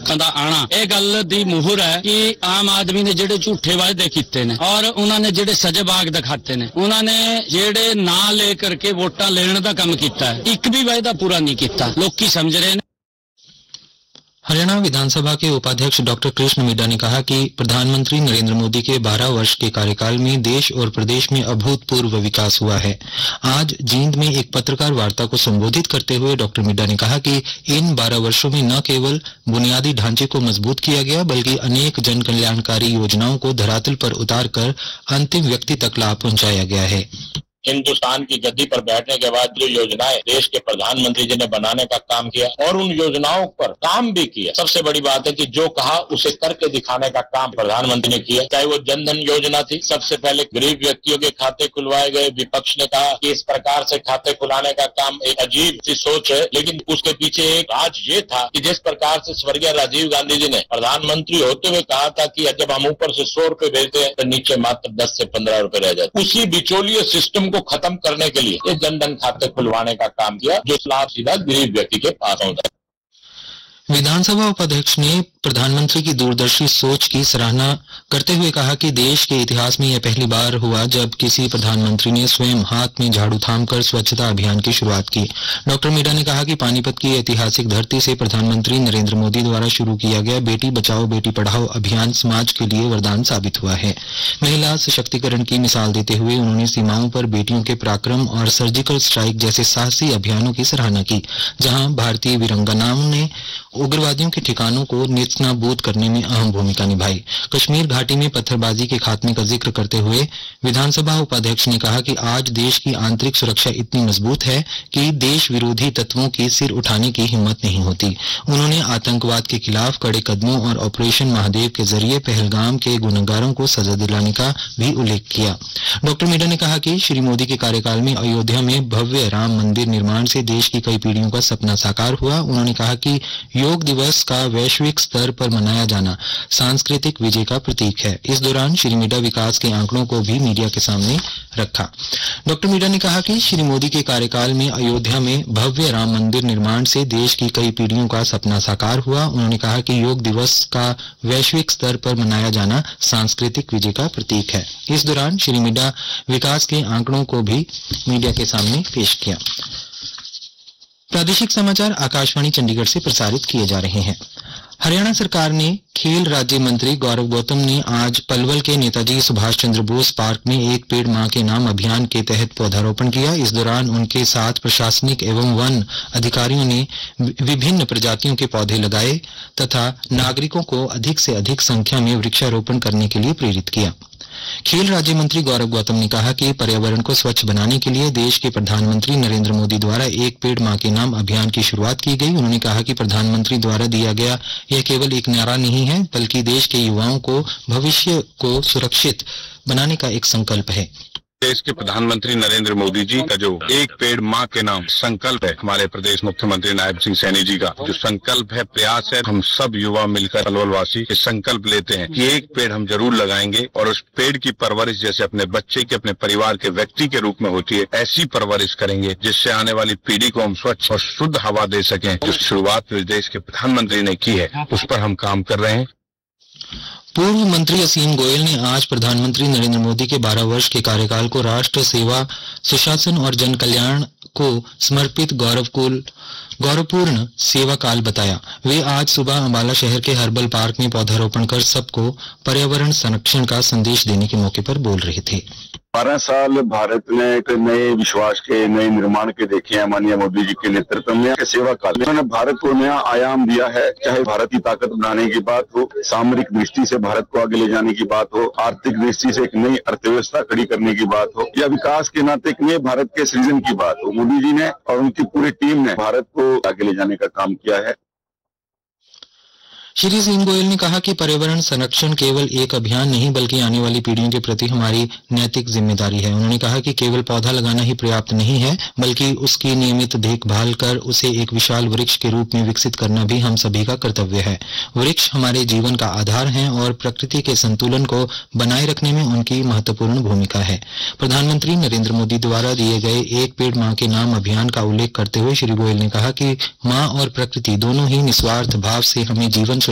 ਲੱਖਾਂ ਦਾ ਆਣਾ ਇਹ ਗੱਲ ਦੀ ਮੁਹਰ ਹੈ ਕਿ ਆਮ ਆਦਮੀ ਨੇ ਜਿਹੜੇ ਝੂਠੇ ਵਾਅਦੇ ਕੀਤੇ ਨੇ ਔਰ ਉਹਨਾਂ ਨੇ ਜਿਹੜੇ ਸਜਬਾਗ ਦਿਖਾਤੇ ਨੇ, ਉਹਨਾਂ ਨੇ ਜਿਹੜੇ ਨਾਂ ਲੈ ਕਰਕੇ ਵੋਟਾਂ ਲੈਣ ਦਾ ਕੰਮ ਕੀਤਾ ਹੈ, ਇੱਕ ਵੀ ਵਾਅਦਾ पूरा नहीं किया। लोग की समझ रहे हैं। हरियाणा विधानसभा के उपाध्यक्ष डॉक्टर कृष्ण मिड्डा ने कहा कि प्रधानमंत्री नरेंद्र मोदी के 12 वर्ष के कार्यकाल में देश और प्रदेश में अभूतपूर्व विकास हुआ है। आज जींद में एक पत्रकार वार्ता को संबोधित करते हुए डॉक्टर मिड्डा ने कहा कि इन 12 वर्षों में न केवल बुनियादी ढांचे को मजबूत किया गया बल्कि अनेक जन कल्याणकारी योजनाओं को धरातल पर उतारकर अंतिम व्यक्ति तक लाभ पहुंचाया गया है। हिंदुस्तान की गद्दी पर बैठने के बाद जो योजनाएं देश के प्रधानमंत्री जी ने बनाने का काम किया और उन योजनाओं पर काम भी किया। सबसे बड़ी बात है कि जो कहा उसे करके दिखाने का काम प्रधानमंत्री ने किया। चाहे वो जनधन योजना थी, सबसे पहले गरीब व्यक्तियों के खाते खुलवाए गए। विपक्ष ने कहा कि इस प्रकार से खाते खुलाने का काम एक अजीब सी सोच है, लेकिन उसके पीछे एक राज ये था कि जिस प्रकार से स्वर्गीय राजीव गांधी जी ने प्रधानमंत्री होते हुए कहा था कि जब हम ऊपर से 100 रुपए भेजते हैं तो नीचे मात्र 10 से 15 रुपए रह जाते। उसी बिचौलिए सिस्टम को खत्म करने के लिए ये जनधन खाते खुलवाने का काम किया, जो लाभ सीधा गरीब व्यक्ति के पास होता है। विधानसभा उपाध्यक्ष ने प्रधानमंत्री की दूरदर्शी सोच की सराहना करते हुए कहा कि देश के इतिहास में यह पहली बार हुआ जब किसी प्रधानमंत्री ने स्वयं हाथ में झाड़ू थामकर स्वच्छता अभियान की शुरुआत की। डॉक्टर मिड्डा ने कहा कि पानीपत की ऐतिहासिक धरती से प्रधानमंत्री नरेंद्र मोदी द्वारा शुरू किया गया बेटी बचाओ बेटी पढ़ाओ अभियान समाज के लिए वरदान साबित हुआ है। महिला सशक्तिकरण की मिसाल देते हुए उन्होंने सीमाओं पर बेटियों के पराक्रम और सर्जिकल स्ट्राइक जैसे साहसी अभियानों की सराहना की, जहां भारतीय वीरांगनाओं ने उग्रवादियों के ठिकानों को नेस्तनाबूद करने में अहम भूमिका निभाई। कश्मीर घाटी में पत्थरबाजी के खात्मे का जिक्र करते हुए विधानसभा उपाध्यक्ष ने कहा कि आज देश की आंतरिक सुरक्षा इतनी मजबूत है कि देश विरोधी तत्वों की सिर उठाने की हिम्मत नहीं होती। उन्होंने आतंकवाद के खिलाफ कड़े कदमों और ऑपरेशन महादेव के जरिए पहलगाम के गुनहगारों को सजा दिलाने का भी उल्लेख किया। डॉक्टर मिड्डा ने कहा कि श्री मोदी के कार्यकाल में अयोध्या में भव्य राम मंदिर निर्माण से देश की कई पीढ़ियों का सपना साकार हुआ। उन्होंने कहा कि योग दिवस का वैश्विक स्तर पर मनाया जाना सांस्कृतिक विजय का प्रतीक है। इस दौरान श्री मिड्डा विकास के आंकड़ों को भी मीडिया के सामने रखा। डॉक्टर मिड्डा ने कहा कि श्री मोदी के कार्यकाल में अयोध्या में भव्य राम मंदिर निर्माण से देश की कई पीढ़ियों का सपना साकार हुआ। उन्होंने कहा कि योग दिवस का वैश्विक स्तर पर मनाया जाना सांस्कृतिक विजय का प्रतीक है। इस दौरान श्री मिड्डा विकास के आंकड़ों को भी मीडिया के सामने पेश किया। प्रादेशिक समाचार आकाशवाणी चंडीगढ़ से प्रसारित किए जा रहे हैं। हरियाणा सरकार ने खेल राज्य मंत्री गौरव गौतम ने आज पलवल के नेताजी सुभाष चंद्र बोस पार्क में एक पेड़ मां के नाम अभियान के तहत पौधारोपण किया। इस दौरान उनके साथ प्रशासनिक एवं वन अधिकारियों ने विभिन्न प्रजातियों के पौधे लगाए तथा नागरिकों को अधिक से अधिक संख्या में वृक्षारोपण करने के लिए प्रेरित किया। खेल राज्य मंत्री गौरव गौतम ने कहा कि पर्यावरण को स्वच्छ बनाने के लिए देश के प्रधानमंत्री नरेंद्र मोदी द्वारा एक पेड़ मां के नाम अभियान की शुरुआत की गई। उन्होंने कहा कि प्रधानमंत्री द्वारा दिया गया यह केवल एक नारा नहीं है बल्कि देश के युवाओं को भविष्य को सुरक्षित बनाने का एक संकल्प है। देश के प्रधानमंत्री नरेंद्र मोदी जी का जो एक पेड़ मां के नाम संकल्प है, हमारे प्रदेश मुख्यमंत्री नायब सिंह सैनी जी का जो संकल्प है, प्रयास है, हम सब युवा मिलकर पलवल वासी ये संकल्प लेते हैं कि एक पेड़ हम जरूर लगाएंगे और उस पेड़ की परवरिश जैसे अपने बच्चे के अपने परिवार के व्यक्ति के रूप में होती है, ऐसी परवरिश करेंगे जिससे आने वाली पीढ़ी को हम स्वच्छ और शुद्ध हवा दे सकें। जो शुरुआत देश के प्रधानमंत्री ने की है उस पर हम काम कर रहे हैं। पूर्व मंत्री असीम गोयल ने आज प्रधानमंत्री नरेंद्र मोदी के 12 वर्ष के कार्यकाल को राष्ट्र सेवा, सुशासन और जन कल्याण को समर्पित गौरवपूर्ण सेवा काल बताया। वे आज सुबह अम्बाला शहर के हर्बल पार्क में पौधारोपण कर सबको पर्यावरण संरक्षण का संदेश देने के मौके पर बोल रहे थे। 12 साल भारत ने एक नए विश्वास के नए निर्माण के देखे हैं माननीय मोदी जी के नेतृत्व में सेवा काल में उन्होंने भारत को नया आयाम दिया है। चाहे भारत की ताकत बढ़ाने की बात हो, सामरिक दृष्टि से भारत को आगे ले जाने की बात हो, आर्थिक दृष्टि से एक नई अर्थव्यवस्था खड़ी करने की बात हो या विकास के नाते एक नए भारत के सृजन की बात हो, मोदी जी ने और उनकी पूरी टीम ने भारत को आगे ले जाने का काम किया है। श्री सिंह गोयल ने कहा कि पर्यावरण संरक्षण केवल एक अभियान नहीं बल्कि आने वाली पीढ़ियों के प्रति हमारी नैतिक जिम्मेदारी है। उन्होंने कहा कि केवल पौधा लगाना ही पर्याप्त नहीं है बल्कि उसकी नियमित देखभाल कर उसे एक विशाल वृक्ष के रूप में विकसित करना भी हम सभी का कर्तव्य है। वृक्ष हमारे जीवन का आधार हैं और प्रकृति के संतुलन को बनाए रखने में उनकी महत्वपूर्ण भूमिका है। प्रधानमंत्री नरेंद्र मोदी द्वारा दिए गए एक पेड़ मां के नाम अभियान का उल्लेख करते हुए श्री गोयल ने कहा कि मां और प्रकृति दोनों ही निस्वार्थ भाव से हमें जीवन